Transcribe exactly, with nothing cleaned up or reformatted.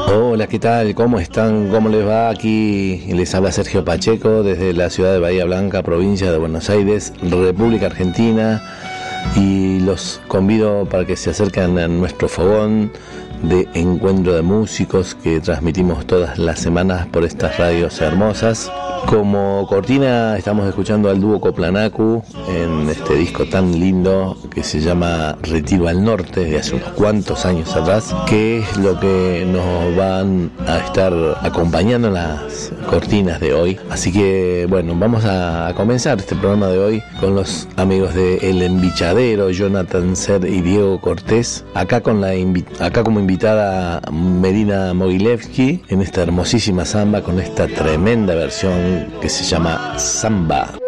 Hola, ¿qué tal? ¿Cómo están? ¿Cómo les va? Aquí les habla Sergio Pacheco desde la ciudad de Bahía Blanca, provincia de Buenos Aires, República Argentina, y los convido para que se acerquen a nuestro fogón de encuentro de músicos que transmitimos todas las semanas por estas radios hermosas. Como cortina estamos escuchando al dúo Coplanacu en este disco tan lindo que se llama Retiro al Norte, de hace unos cuantos años atrás, que es lo que nos van a estar acompañando en las cortinas de hoy. Así que bueno, vamos a comenzar este programa de hoy con los amigos de El Embichadero, Jonathan Ser y Diego Cortés, acá con la invi- acá como invitada Medina Mogilevsky en esta hermosísima samba con esta tremenda versión que se llama Samba.